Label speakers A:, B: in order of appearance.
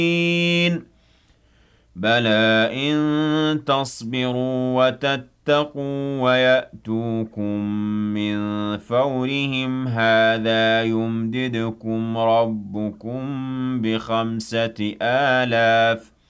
A: بَلَىٰ إِن تَصْبِرُوا وَتَتَّقُوا وَيَأْتُوكُم مِّن فَوْرِهِمْ هَٰذَا يُمْدِدْكُمْ رَبُّكُم ب5,000